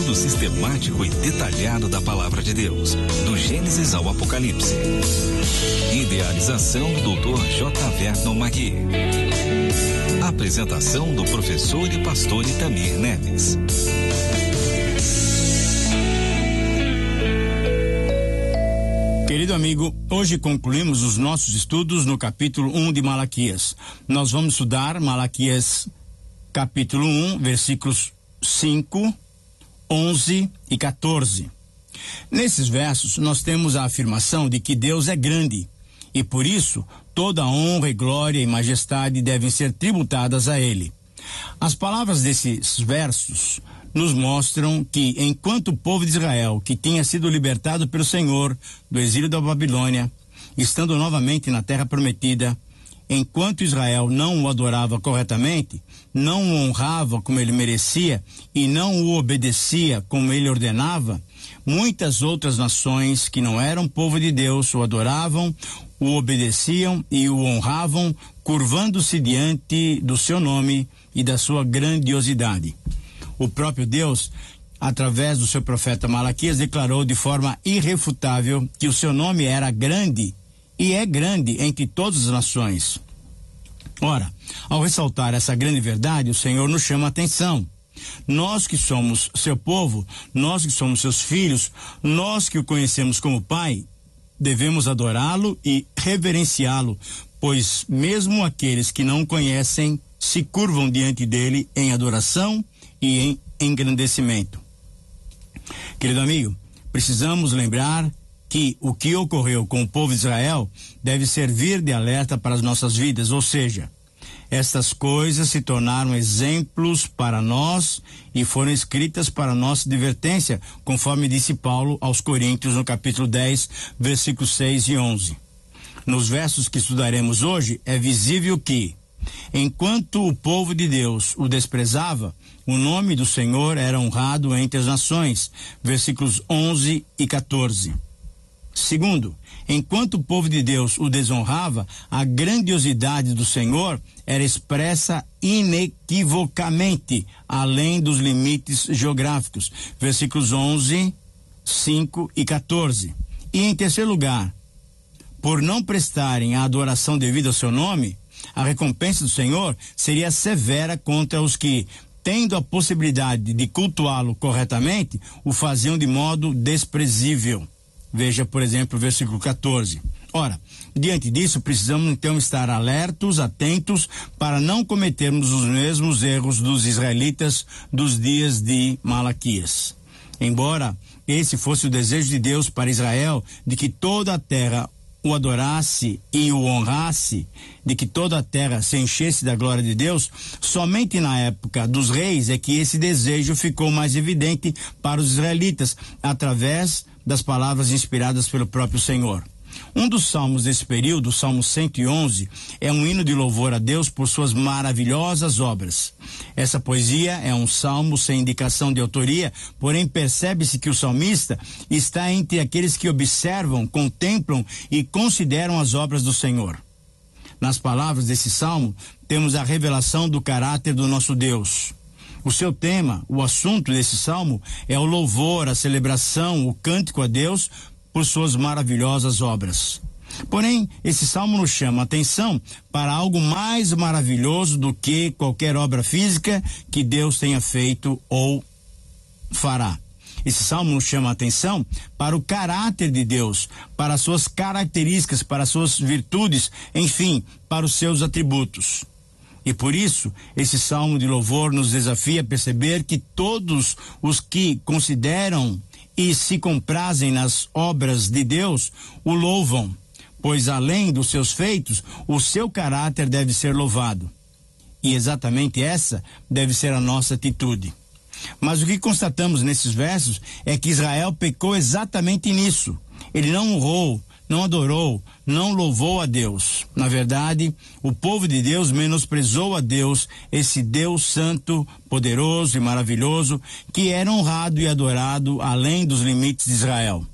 estudo sistemático e detalhado da Palavra de Deus, do Gênesis ao Apocalipse. Idealização do Dr. J. Vernon Magui. Apresentação do professor e pastor Itamir Neves. Querido amigo, hoje concluímos os nossos estudos no capítulo 1 de Malaquias. Nós vamos estudar Malaquias capítulo 1, versículos 5, 11 e 14. Nesses versos nós temos a afirmação de que Deus é grande e por isso toda a honra e glória e majestade devem ser tributadas a Ele. As palavras desses versos nos mostram que, enquanto o povo de Israel, que tinha sido libertado pelo Senhor do exílio da Babilônia, estando novamente na terra prometida, enquanto Israel não o adorava corretamente, não o honrava como ele merecia e não o obedecia como ele ordenava, muitas outras nações que não eram povo de Deus o adoravam, o obedeciam e o honravam, curvando-se diante do seu nome e da sua grandiosidade. O próprio Deus, através do seu profeta Malaquias, declarou de forma irrefutável que o seu nome era grande e é grande entre todas as nações. Ora, ao ressaltar essa grande verdade, o Senhor nos chama a atenção. Nós que somos seu povo, nós que somos seus filhos, nós que o conhecemos como Pai, devemos adorá-lo e reverenciá-lo, pois mesmo aqueles que não o conhecem se curvam diante dele em adoração e em engrandecimento. Querido amigo, precisamos lembrar que o que ocorreu com o povo de Israel deve servir de alerta para as nossas vidas, ou seja, estas coisas se tornaram exemplos para nós e foram escritas para nossa advertência, conforme disse Paulo aos Coríntios no capítulo 10, versículos 6 e 11. Nos versos que estudaremos hoje, é visível que, enquanto o povo de Deus o desprezava, o nome do Senhor era honrado entre as nações, versículos 11 e 14. Segundo, enquanto o povo de Deus o desonrava, a grandiosidade do Senhor era expressa inequivocamente, além dos limites geográficos, versículos 11, 5 e 14. E em terceiro lugar, por não prestarem a adoração devida ao seu nome, a recompensa do Senhor seria severa contra os que, tendo a possibilidade de cultuá-lo corretamente, o faziam de modo desprezível. Veja, por exemplo, o versículo 14. Ora, diante disso, precisamos então estar alertos, atentos, para não cometermos os mesmos erros dos israelitas dos dias de Malaquias. Embora esse fosse o desejo de Deus para Israel, de que toda a terra o adorasse e o honrasse, de que toda a terra se enchesse da glória de Deus, somente na época dos reis é que esse desejo ficou mais evidente para os israelitas, através das palavras inspiradas pelo próprio Senhor. Um dos salmos desse período, o Salmo 111, é um hino de louvor a Deus por suas maravilhosas obras. Essa poesia é um salmo sem indicação de autoria, porém percebe-se que o salmista está entre aqueles que observam, contemplam e consideram as obras do Senhor. Nas palavras desse salmo, temos a revelação do caráter do nosso Deus. O seu tema, o assunto desse salmo, é o louvor, a celebração, o cântico a Deus por suas maravilhosas obras. Porém, esse salmo nos chama a atenção para algo mais maravilhoso do que qualquer obra física que Deus tenha feito ou fará. Esse salmo nos chama a atenção para o caráter de Deus, para as suas características, para as suas virtudes, enfim, para os seus atributos. E por isso, esse salmo de louvor nos desafia a perceber que todos os que consideram e se comprazem nas obras de Deus o louvam, pois além dos seus feitos, o seu caráter deve ser louvado. E exatamente essa deve ser a nossa atitude. Mas o que constatamos nesses versos é que Israel pecou exatamente nisso. Ele não honrou, não adorou, não louvou a Deus. Na verdade, o povo de Deus menosprezou a Deus, esse Deus santo, poderoso e maravilhoso, que era honrado e adorado além dos limites de Israel.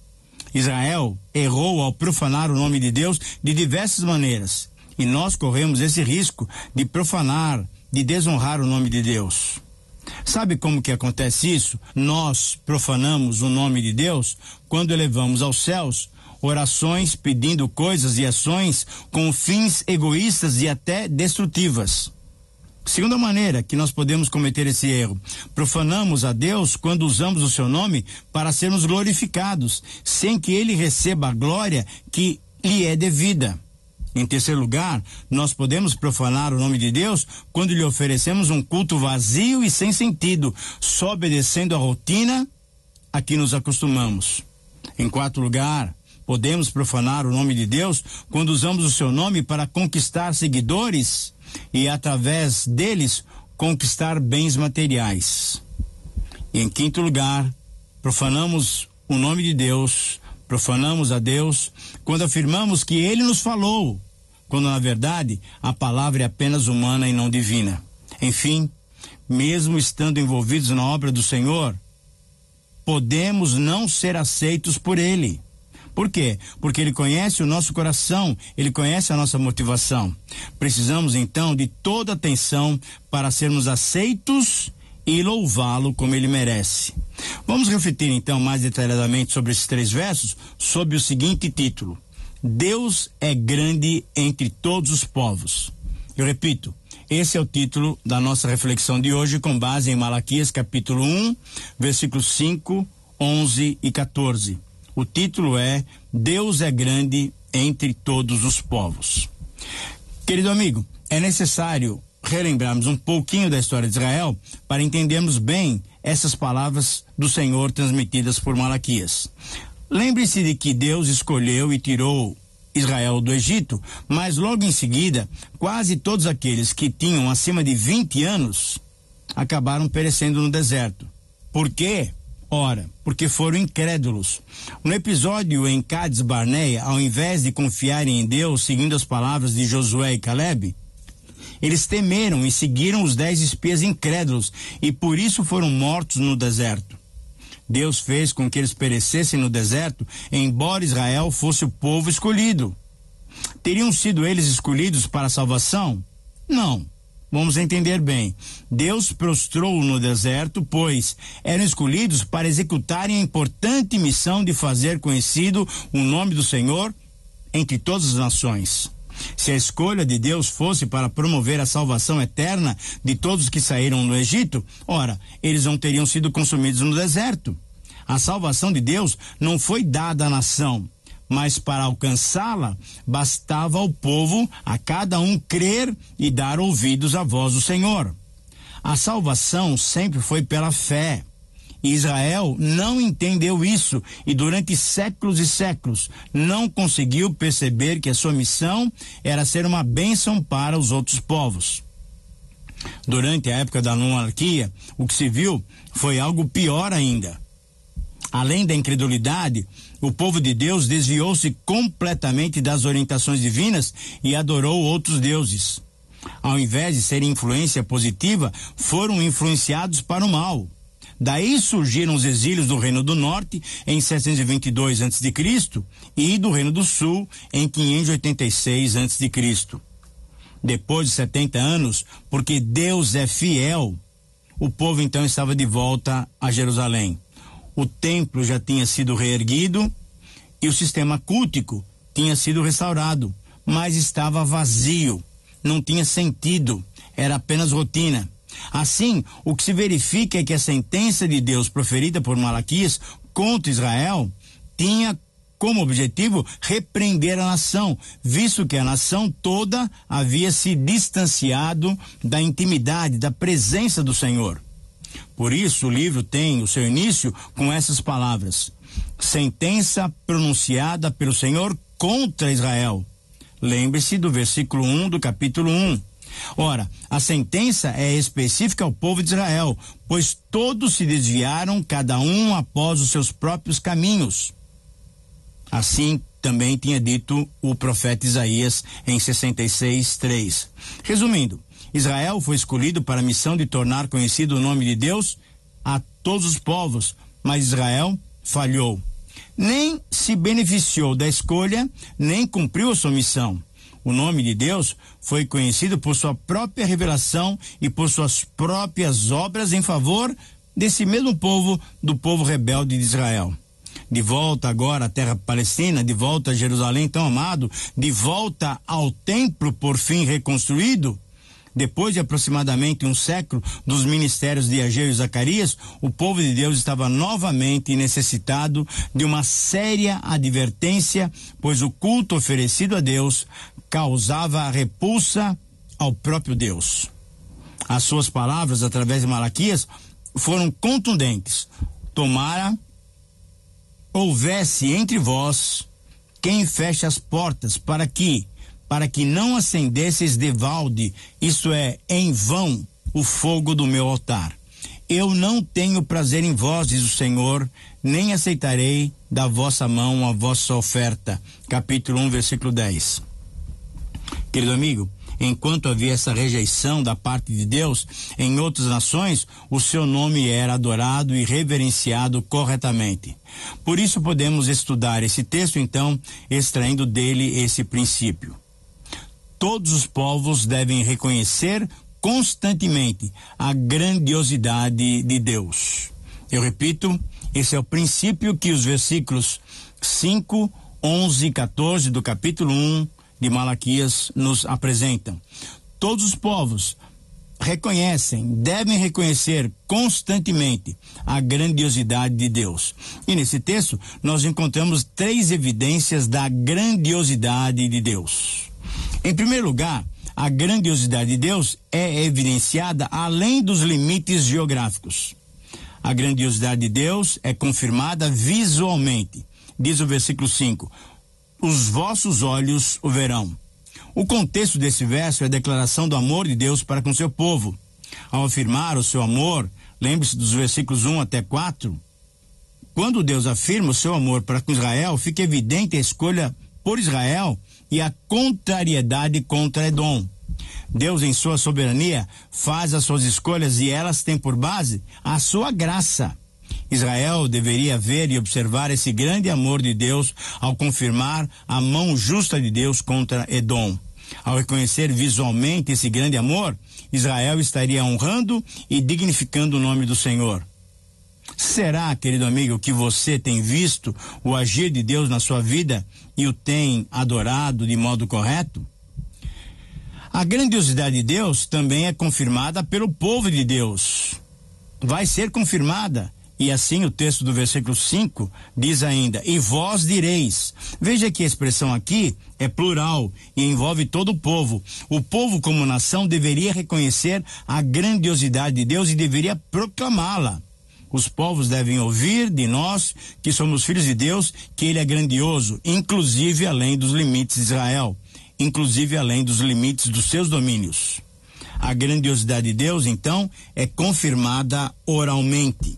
Israel errou ao profanar o nome de Deus de diversas maneiras. E nós corremos esse risco de profanar, de desonrar o nome de Deus. Sabe como que acontece isso? Nós profanamos o nome de Deus quando elevamos aos céus orações pedindo coisas e ações com fins egoístas e até destrutivas. Segunda maneira que nós podemos cometer esse erro: profanamos a Deus quando usamos o seu nome para sermos glorificados, sem que ele receba a glória que lhe é devida. Em terceiro lugar, nós podemos profanar o nome de Deus quando lhe oferecemos um culto vazio e sem sentido, só obedecendo a rotina a que nos acostumamos. Em quarto lugar, podemos profanar o nome de Deus quando usamos o seu nome para conquistar seguidores e, através deles, conquistar bens materiais. E em quinto lugar, profanamos o nome de Deus, profanamos a Deus quando afirmamos que ele nos falou, quando na verdade a palavra é apenas humana e não divina. Enfim, mesmo estando envolvidos na obra do Senhor, podemos não ser aceitos por ele. Por quê? Porque ele conhece o nosso coração, ele conhece a nossa motivação. Precisamos então de toda atenção para sermos aceitos e louvá-lo como ele merece. Vamos refletir então mais detalhadamente sobre esses 3 versos, sob o seguinte título: Deus é grande entre todos os povos. Eu repito, esse é o título da nossa reflexão de hoje, com base em Malaquias capítulo 1, versículos 5, 11 e 14. O título é Deus é grande entre todos os povos. Querido amigo, é necessário relembrarmos um pouquinho da história de Israel para entendermos bem essas palavras do Senhor transmitidas por Malaquias. Lembre-se de que Deus escolheu e tirou Israel do Egito, mas logo em seguida, quase todos aqueles que tinham acima de 20 anos acabaram perecendo no deserto. Por quê? Ora, porque foram incrédulos. No episódio em Cades Barneia, ao invés de confiarem em Deus, seguindo as palavras de Josué e Caleb, eles temeram e seguiram os 10 espias incrédulos e por isso foram mortos no deserto. Deus fez com que eles perecessem no deserto, embora Israel fosse o povo escolhido. Teriam sido eles escolhidos para a salvação? Não. Vamos entender bem. Deus prostrou no deserto, pois eram escolhidos para executarem a importante missão de fazer conhecido o nome do Senhor entre todas as nações. Se a escolha de Deus fosse para promover a salvação eterna de todos que saíram do Egito, ora, eles não teriam sido consumidos no deserto. A salvação de Deus não foi dada à nação, mas para alcançá-la, bastava ao povo, a cada um, crer e dar ouvidos à voz do Senhor. A salvação sempre foi pela fé. E Israel não entendeu isso e durante séculos e séculos não conseguiu perceber que a sua missão era ser uma bênção para os outros povos. Durante a época da monarquia, o que se viu foi algo pior ainda. Além da incredulidade, o povo de Deus desviou-se completamente das orientações divinas e adorou outros deuses. Ao invés de serem influência positiva, foram influenciados para o mal. Daí surgiram os exílios do Reino do Norte em 722 a.C. e do Reino do Sul em 586 a.C. Depois de 70 anos, porque Deus é fiel, o povo então estava de volta a Jerusalém. O templo já tinha sido reerguido e o sistema cultico tinha sido restaurado, mas estava vazio, não tinha sentido, era apenas rotina. Assim, o que se verifica é que a sentença de Deus proferida por Malaquias contra Israel tinha como objetivo repreender a nação, visto que a nação toda havia se distanciado da intimidade, da presença do Senhor. Por isso, o livro tem o seu início com essas palavras: sentença pronunciada pelo Senhor contra Israel. Lembre-se do versículo 1 do capítulo 1. Ora, a sentença é específica ao povo de Israel, pois todos se desviaram, cada um após os seus próprios caminhos. Assim também tinha dito o profeta Isaías em 66:3. Resumindo, Israel foi escolhido para a missão de tornar conhecido o nome de Deus a todos os povos, mas Israel falhou. Nem se beneficiou da escolha, nem cumpriu a sua missão. o nome de Deus, foi conhecido por sua própria revelação e por suas próprias obras em favor desse mesmo povo, do povo rebelde de Israel. De volta agora à terra palestina, de volta a Jerusalém tão amado, de volta ao templo por fim reconstruído, depois de aproximadamente um século dos ministérios de Ageu e Zacarias, o povo de Deus estava novamente necessitado de uma séria advertência, pois o culto oferecido a Deus causava repulsa ao próprio Deus. As suas palavras, através de Malaquias, foram contundentes. Tomara houvesse entre vós quem feche as portas para que não acendesseis devalde, isto é, em vão, o fogo do meu altar. Eu não tenho prazer em vós, diz o Senhor, nem aceitarei da vossa mão a vossa oferta. Capítulo 1, versículo 10. Querido amigo, enquanto havia essa rejeição da parte de Deus, em outras nações, o seu nome era adorado e reverenciado corretamente. Por isso podemos estudar esse texto, então, extraindo dele esse princípio. Todos os povos devem reconhecer constantemente a grandiosidade de Deus. Eu repito, esse é o princípio que os versículos 5, 11 e 14 do capítulo 1 de Malaquias nos apresentam. Todos os povos devem reconhecer constantemente a grandiosidade de Deus. E nesse texto nós encontramos 3 evidências da grandiosidade de Deus. Em primeiro lugar, a grandiosidade de Deus é evidenciada além dos limites geográficos. A grandiosidade de Deus é confirmada visualmente. Diz o versículo 5: os vossos olhos o verão. O contexto desse verso é a declaração do amor de Deus para com seu povo. Ao afirmar o seu amor, lembre-se dos versículos 1 até 4, quando Deus afirma o seu amor para com Israel, fica evidente a escolha por Israel e a contrariedade contra Edom. Deus, em sua soberania, faz as suas escolhas e elas têm por base a sua graça. Israel deveria ver e observar esse grande amor de Deus ao confirmar a mão justa de Deus contra Edom. Ao reconhecer visualmente esse grande amor, Israel estaria honrando e dignificando o nome do Senhor. Será, querido amigo, que você tem visto o agir de Deus na sua vida e o tem adorado de modo correto? A grandiosidade de Deus também é confirmada pelo povo de Deus. Vai ser confirmada. E assim o texto do versículo 5 diz ainda: e vós direis. Veja que a expressão aqui é plural e envolve todo o povo. O povo como nação deveria reconhecer a grandiosidade de Deus e deveria proclamá-la. Os povos devem ouvir de nós, que somos filhos de Deus, que Ele é grandioso, inclusive além dos limites de Israel, inclusive além dos limites dos seus domínios. A grandiosidade de Deus, então, é confirmada oralmente.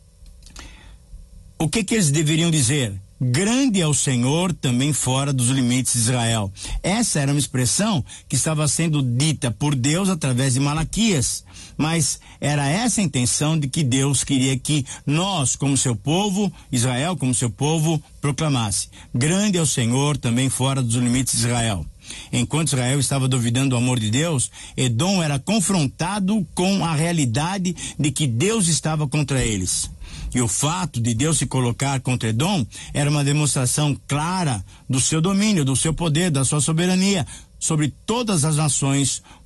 O que eles deveriam dizer? Grande é o Senhor também fora dos limites de Israel. Essa era uma expressão que estava sendo dita por Deus através de Malaquias, mas era essa a intenção de que Deus queria que nós, como seu povo, Israel como seu povo, proclamasse. Grande é o Senhor também fora dos limites de Israel. Enquanto Israel estava duvidando do amor de Deus, Edom era confrontado com a realidade de que Deus estava contra eles. E o fato de Deus se colocar contra Edom era uma demonstração clara do seu domínio, do seu poder, da sua soberania sobre todas as nações